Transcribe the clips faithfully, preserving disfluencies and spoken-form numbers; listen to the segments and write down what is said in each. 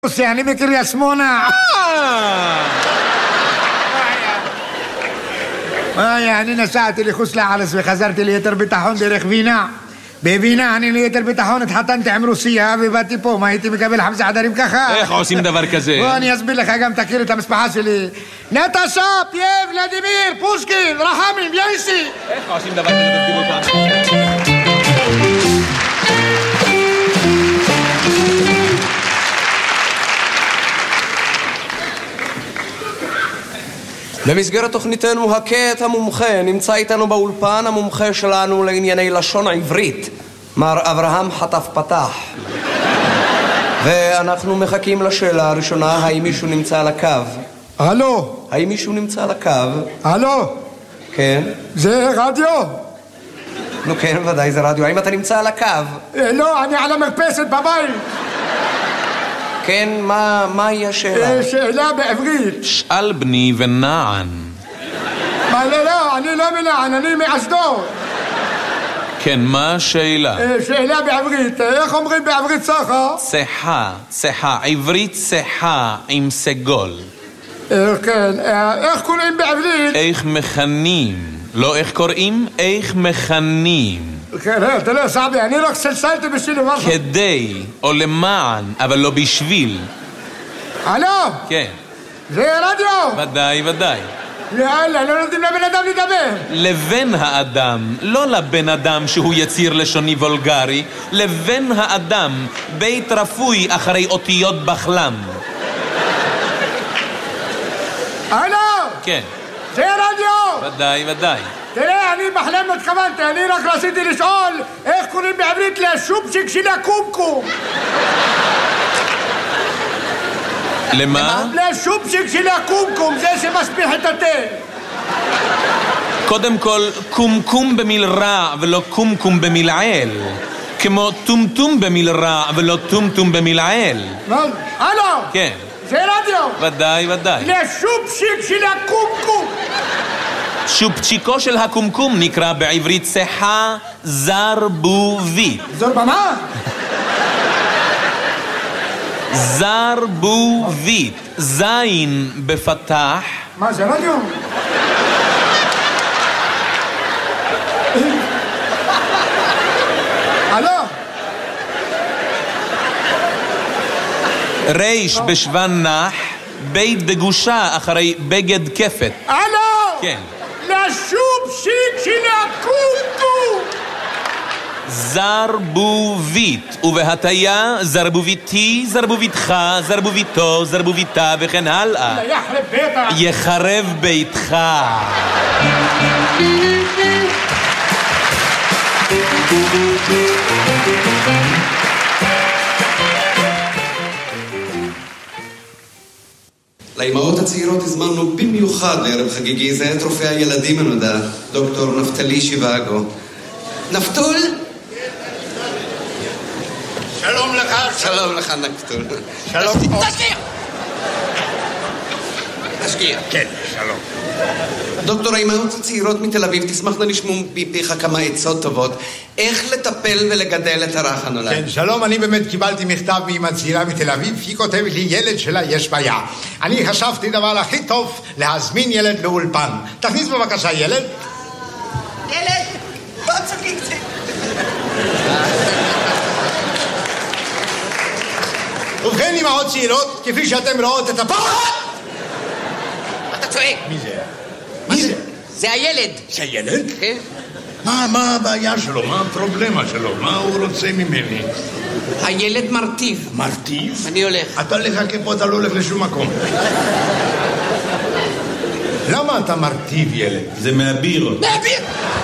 אני בקריית שמונה. אני נסעתי לחוץ לארץ וחזרתי ליתר ביטחון דרך וינה. בווינה אני ליתר ביטחון התחתנתי עם רוסיה ובאתי פה. מה הייתי מקבל חמסה חדרים ככה? איך עושים דבר כזה? בוא אני אסביר לך, גם תכיר את המשפחה שלי. נטשה, פייב, ולדימיר, פושקין, רחמים, יאיסי. איך עושים דבר כזה? תסביר אותנו. במסגרת תוכניתנו הקט המומחה נמצא איתנו באולפן המומחה שלנו לענייני לשון עברית, מר אברהם חטף פתח, ואנחנו מחכים לשאלה הראשונה. האם מישהו נמצא על הקו? הלו? האם מישהו נמצא על הקו? הלו? כן. זה רדיו? נו כן, ודאי זה רדיו. האם אתה נמצא על הקו? לא, אני על המרפסת בבית. כן, מה, מהי השאלה? שאלה בעברית. שאל בני ונען. מה, לא, לא, אני לא מנען, אני מאשדוד. כן, מה השאלה? שאלה בעברית, איך אומרים בעברית צחה? צחה, צחה, עברית צחה עם סגול. כן, איך קוראים בעברית? איך מכנים, לא איך קוראים, איך מכנים. כן, אתה לא סעבי, אני רק סלסלתי בשביל משהו. כדי, או למען, אבל לא בשביל. הלו? כן. זה רדיו? ודאי, ודאי. יאללה, לא נותנים לבן אדם לדבר. לבן האדם, לא לבן אדם שהוא יציר לשוני וולגרי, לבן האדם, בית רפוי אחרי אותיות בחלם. הלו? כן. זה רדיו? ודאי, ודאי. תראה, אני בחלם לא התכוונתי, אני רק רציתי לשאול איך קוראים בעברית לשופשיק של הקומקום. למה? לשופשיק של הקומקום, זה שמשפיח את התה. קודם כל, קומקום במיל רע ולא קומקום במילעל. כמו טומטום במיל רע ולא טומטום במילעל. מה? הלו? כן. זה רדיו? ודאי, ודאי. לשופשיק של הקומקום. שופצ'יקו של הקומקום נקרא בעברית צחה זרבובית. זרבמה? זרבובית. זין בפתח. מה זה רדיו? הלו? ריש בשוון נח, בית דגושה אחרי בגד כפת. הלו? כן. לשופשיק של הקומקום. זרבובית, ובהטיה זרבוביתי, זרבוביתך, זרבוביתו, זרבוביתה וכן הלאה. יחרב ביתך. יחרב ביתך. לאימהות הצעירות הזמנו במיוחד לערב חגיגי זה את רופא הילדים הנודע, דוקטור נפתלי שיבאגו. נפתול? שלום לך. שלום לך נפתול. שלום. תשקיע! תשקיע. כן, שלום. דוקטור, האימהות הצעירות מתל אביב תשמחנה לשמוע מפיך כמה עצות טובות איך לטפל ולגדל את הרך הנולד. כן, שלום, אני באמת קיבלתי מכתב מאמא צעירה מתל אביב, היא כותבת לי ילד שלה יש בעיה. אני חשבתי דבר הכי טוב להזמין ילד לאולפן. תכניס בבקשה ילד. ילד, בוא תשקיע קצת. ובכן, אמהות צעירות, כפי שאתם רואות את הפחד. אתה צועק. מי זה? מי זה? זה הילד. זה ילד? כן. מה, מה הבעיה שלו? מה הפרובלמה שלו? מה הוא רוצה ממני? הילד מרטיב. מרטיב? אני הולך. אתה לחכה פה, אתה לא הולך לשום מקום. למה אתה מרטיב ילד? זה מהביר. מהביר!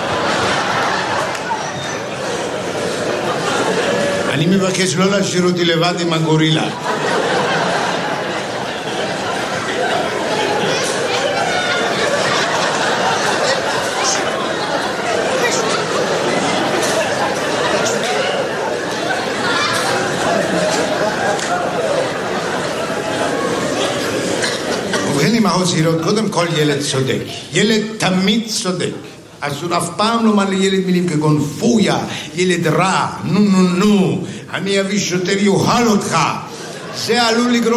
אני מבקש לא להשאיר אותי לבד עם הגורילה. ובכן אמהות צעירות, קודם כל ילד צודק. ילד תמיד צודק. אסור אף פעם לומר לילד מילים כגון פויה, ילד רע, נו נו נו, אני אביא שוטר יוכל אותך. זה עלול לגרום